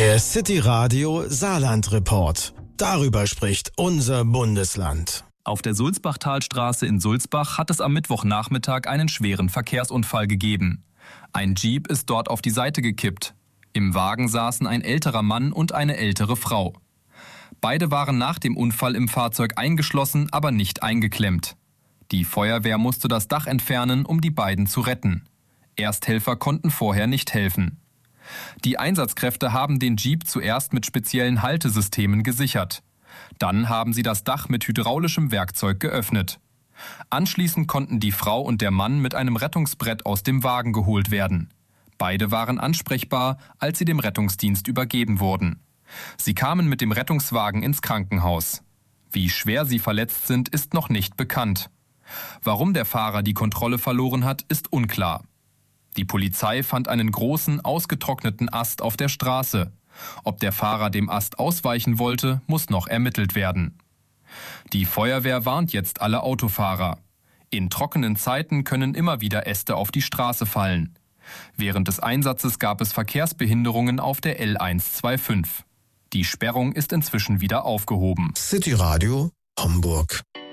Der City Radio Saarland Report. Darüber spricht unser Bundesland. Auf der Sulzbachtalstraße in Sulzbach hat es am Mittwochnachmittag einen schweren Verkehrsunfall gegeben. Ein Jeep ist dort auf die Seite gekippt. Im Wagen saßen ein älterer Mann und eine ältere Frau. Beide waren nach dem Unfall im Fahrzeug eingeschlossen, aber nicht eingeklemmt. Die Feuerwehr musste das Dach entfernen, um die beiden zu retten. Ersthelfer konnten vorher nicht helfen. Die Einsatzkräfte haben den Jeep zuerst mit speziellen Haltesystemen gesichert. Dann haben sie das Dach mit hydraulischem Werkzeug geöffnet. Anschließend konnten die Frau und der Mann mit einem Rettungsbrett aus dem Wagen geholt werden. Beide waren ansprechbar, als sie dem Rettungsdienst übergeben wurden. Sie kamen mit dem Rettungswagen ins Krankenhaus. Wie schwer sie verletzt sind, ist noch nicht bekannt. Warum der Fahrer die Kontrolle verloren hat, ist unklar. Die Polizei fand einen großen, ausgetrockneten Ast auf der Straße. Ob der Fahrer dem Ast ausweichen wollte, muss noch ermittelt werden. Die Feuerwehr warnt jetzt alle Autofahrer. In trockenen Zeiten können immer wieder Äste auf die Straße fallen. Während des Einsatzes gab es Verkehrsbehinderungen auf der L125. Die Sperrung ist inzwischen wieder aufgehoben. City Radio Homburg.